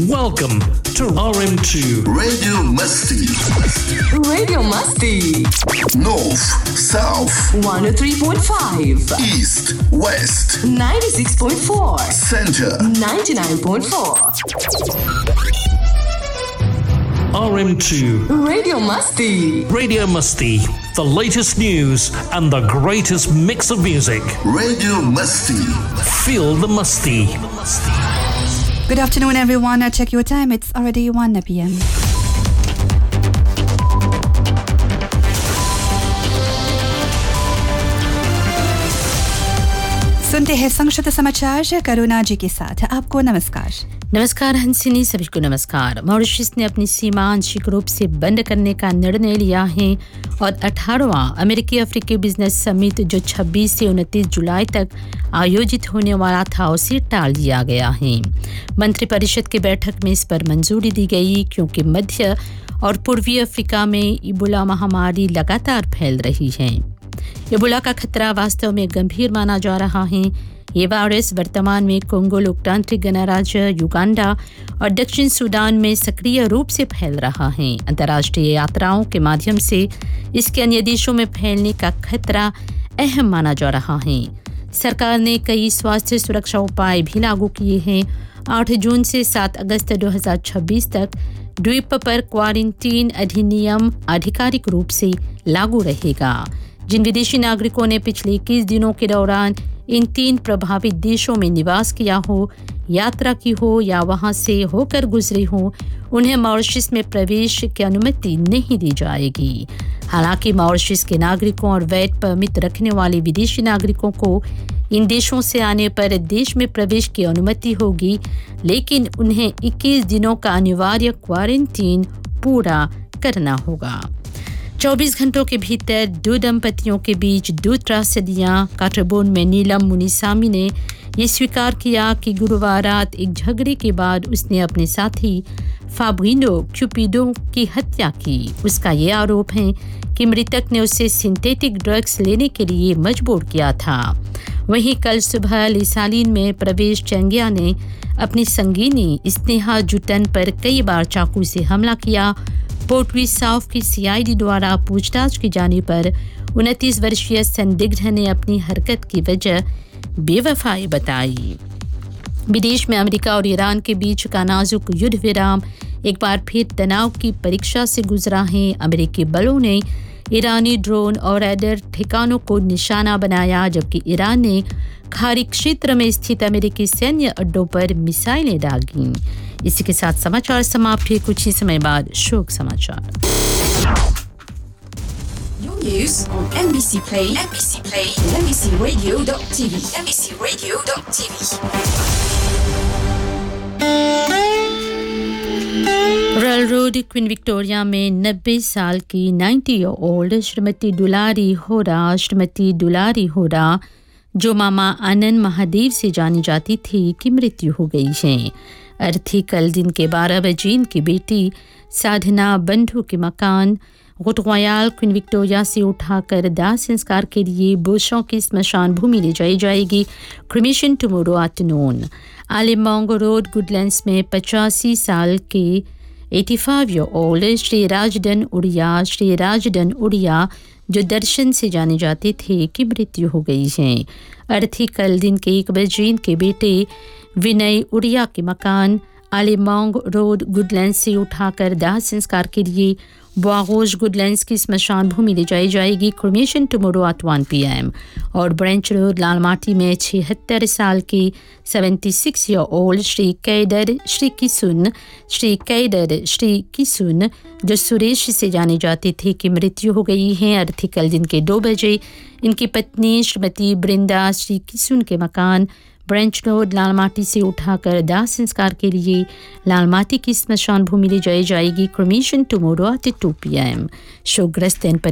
Welcome to RM2 Radio Masti. Radio Masti. North, South, 103.5. East, West, 96.4. Center, 99.4. RM2 Radio Masti. Radio Musty, the latest news and the greatest mix of music. Radio Masti. Feel the musty. Good afternoon, everyone. Check your time. It's already 1 p.m. सुनते हैं संक्षिप्त समाचार करुणा जी के साथ। आपको नमस्कार हंसिनी, सभी को नमस्कार। मॉरिशस ने अपनी सीमा आंशिक रूप से बंद करने का निर्णय लिया है और 18वां अमेरिकी अफ्रीकी बिजनेस समिट जो 26 से 29 जुलाई तक आयोजित होने वाला था उसे टाल दिया गया है। मंत्रिपरिषद की बैठक में इस पर मंजूरी दी गई क्योंकि मध्य और पूर्वी अफ्रीका में इबोला महामारी लगातार फैल रही है। इबोला का खतरा वास्तव में गंभीर माना जा रहा है। ये वायरस वर्तमान में कोंगो लोकतांत्रिक गणराज्य, युगांडा और दक्षिण सूडान में सक्रिय रूप से फैल रहा है। अंतर्राष्ट्रीय यात्राओं के माध्यम से इसके अन्य देशों में फैलने का खतरा अहम माना जा रहा है। सरकार ने कई स्वास्थ्य सुरक्षा उपाय भी लागू किए हैं। 8 जून से 7 अगस्त 2026 तक द्वीप पर क्वारंटीन अधिनियम आधिकारिक रूप से लागू रहेगा। जिन विदेशी नागरिकों ने पिछले 21 दिनों के दौरान इन 3 प्रभावित देशों में निवास किया हो, यात्रा की हो या वहां से होकर गुजरे हो, उन्हें मॉरिशस में प्रवेश की अनुमति नहीं दी जाएगी। हालांकि मॉरिशस के नागरिकों और वैध परमिट रखने वाले विदेशी नागरिकों को इन देशों से आने पर देश में प्रवेश की अनुमति होगी, लेकिन उन्हें 21 दिनों का अनिवार्य क्वारंटीन पूरा करना होगा। 24 घंटों के भीतर 2 दंपतियों के बीच 2 त्रासदियां। काटरबोन में नीलम मुनिसामी ने ये स्वीकार किया कि गुरुवार रात एक झगड़े के बाद उसने अपने साथी फाब्रिनो क्यूपिडो की हत्या की। उसका ये आरोप है कि मृतक ने उसे सिंथेटिक ड्रग्स लेने के लिए मजबूर किया था। वहीं कल सुबह लिसालिन में प्रवेश चंगिया ने अपनी संगिनी स्नेहा जुटन पर कई बार चाकू से हमला किया। पोर्ट साउथ की सीआईडी द्वारा पूछताछ की जाने पर 29 वर्षीय संदिग्ध ने अपनी हरकत की वजह बेवफाई बताई। विदेश में अमेरिका और ईरान के बीच का नाजुक युद्ध विराम एक बार फिर तनाव की परीक्षा से गुजरा है। अमेरिकी बलों ने ईरानी ड्रोन और रैडर ठिकानों को निशाना बनाया, जबकि ईरान ने खाड़ी क्षेत्र में स्थित अमेरिकी सैन्य अड्डों पर मिसाइलें दागीं। इसी के साथ समाचार समाप्त हुए। कुछ ही समय बाद शोक समाचार। Your news on MBC Play, and MBCRadio.tv, MBCRadio.tv. Royal road queen Victoria में 90 साल की 90 ईयर ओल्ड श्रीमती दुलारी होरा जो मामा आनंद महादेव से जानी जाती थी की मृत्यु हो गई है। अर्थी कल दिन के 12 बजे इनकी बेटी साधना बंधु के मकान गुटवायाल क्वीन विक्टोरिया से उठाकर दाह संस्कार के लिए बुशों की स्मशान भूमि ले जाई जाएगी। Cremation tomorrow afternoon. आलिमोंग road Goodlands में 85 साल के 85 ईयर ओल्ड श्री राजदन उड़िया जो दर्शन से जाने जाते थे की मृत्यु हो गई है। अर्थी कल दिन के 1 बजे इनके बेटे विनय उड़िया के मकान आलिमोंग रोड गुडलैंड्स से उठाकर दाह संस्कार के लिए बुआगोश गुडलैंड्स की स्मशान भूमि ले जाई जाएगी। Cremation tomorrow at 1 PM। और ब्रेंच रोड लालमाटी में 76 साल के 76 year old Shri cadre Shri Kisun जो सुरेश से जाने जाते थे की मृत्यु हो गई है। अर्थी कल दिन के 2 बजे इनकी पत्नी श्रीमती बृंदा श्री किसुन के मकान ब्रेंच रोड लालमाटी से उठाकर दाह संस्कार के लिए लालमाटी की स्मशान भूमि ले जाई जाएगी। Cremation tomorrow at 2 PM। शोकग्रस्त